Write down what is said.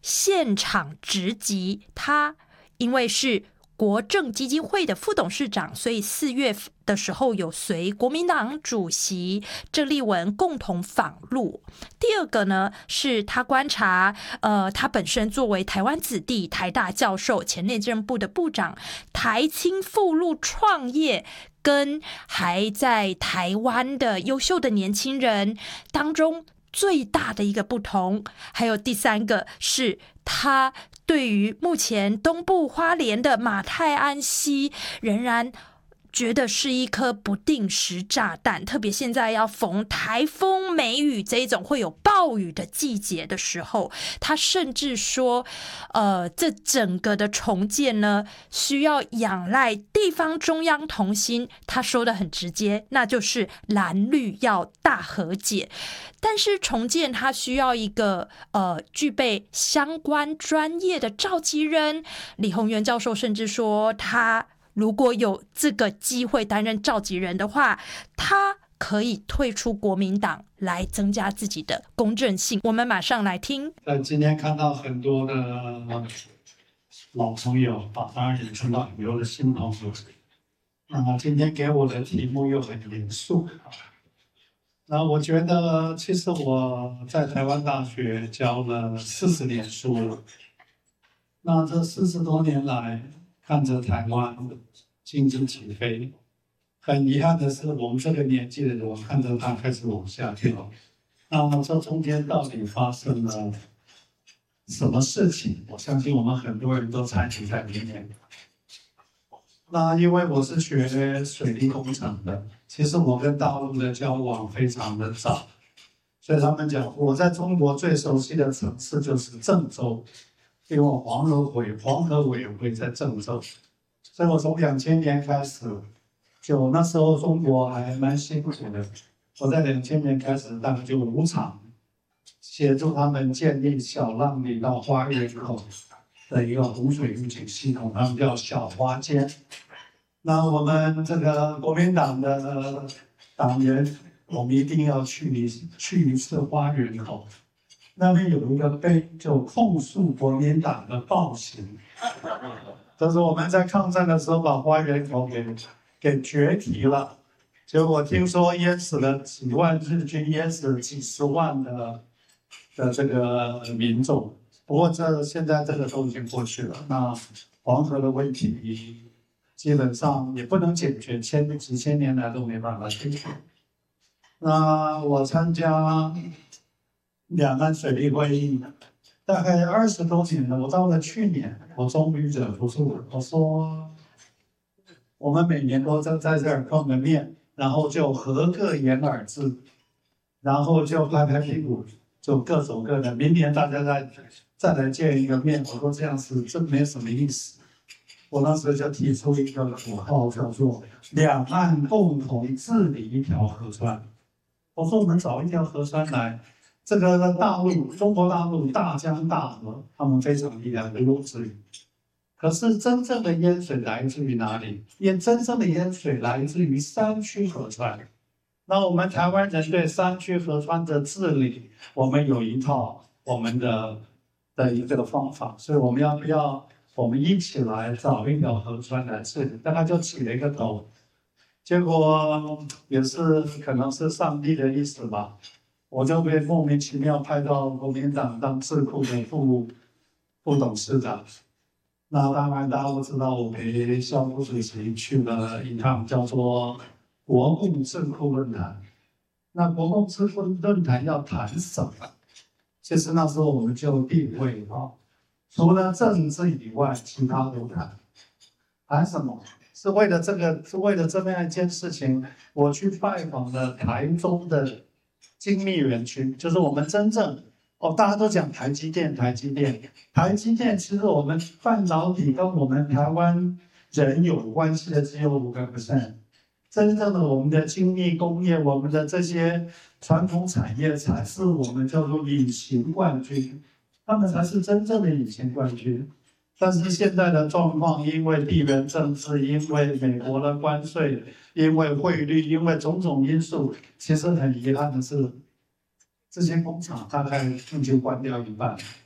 现场直击。他因为是国政基金会的副董事长，所以4月的时候有随国民党主席郑丽文共同访陆。第二个呢，是他观察，他本身作为台湾子弟、台大教授、前内政部的部长，台青赴陆创业，跟还在台湾的优秀的年轻人当中最大的一个不同。还有第三个是他对于目前东部花莲的马太安溪仍然觉得是一颗不定时炸弹，特别现在要逢台风、梅雨这一种会有暴雨的季节的时候，他甚至说，这整个的重建呢，需要仰赖地方中央同心。他说的很直接，那就是蓝绿要大和解。但是重建它需要一个具备相关专业的召集人。李鸿源教授甚至说，他如果有这个机会担任召集人的话，他可以退出国民党来增加自己的公正性。我们马上来听。 今天看到很多的老朋友，当然也看到很多的新朋友。今天给我的题目又很严肃。那我觉得，其实我在台湾大学教了40年书了。那这40多年来，看着台湾经济起飞，很遗憾的是，我们这个年纪的人看着它开始往下掉。那这中间到底发生了什么事情？我相信我们很多人都参与在里面。那因为我是学水利工程的，其实我跟大陆的交往非常的早，所以他们讲我在中国最熟悉的城市就是郑州。因为黄河委员会在郑州，所以我从2000年开始，就那时候中国还蛮辛苦的。我在2000年开始，大概就5场协助他们建立小浪里到花园口的一个洪水预警系统，他们叫小花间。那我们这个国民党的党员，我们一定要去一次花园口。那边有一个碑，就控诉国民党的暴行。这是我们在抗战的时候把花园口给决堤了，结果听说淹死了几万日军，淹死了几十万的这个民众。不过现在这个都已经过去了。那黄河的问题基本上也不能解决，几千年来都没办法解决。那我参加两岸水利会议大概20多年了，我到了去年，我终于忍不住了，我说我们每年都在这儿碰个面，然后就合个言而至，然后就拍拍屁股，就各走各的。明年大家再来见一个面，我说这样是真没什么意思。我那时候就提出一个口号，叫做两岸共同治理一条河川。我说我们找一条河川来。这个中国大陆大江大河，他们非常厉害，无庸置疑。可是真正的淹水来自于哪里？真正的淹水来自于山区河川。那我们台湾人对山区河川的治理，我们有一套我们的一个方法，所以我们要不要我们一起来找一条河川来治理？大概就起了一个头，结果也是可能是上帝的意思吧。我就被莫名其妙派到国民党当智库的副董事长。那当然大家都知道，我陪校务主席去了一趟叫做国共智库论坛。那国共智库论坛要谈什么？其实那时候我们就定位除了政治以外，其他都谈。谈什么？是为了这么样一件事情，我去拜访了台中的精密园区，就是我们真正大家都讲台积电，其实我们半导体跟我们台湾人有关系的只有5%。真正的我们的精密工业，我们的这些传统产业才是我们叫做隐形冠军，他们才是真正的隐形冠军。但是现在的状况，因为地缘政治，因为美国的关税，因为汇率，因为种种因素，其实很遗憾的是，这些工厂大概已经关掉一半。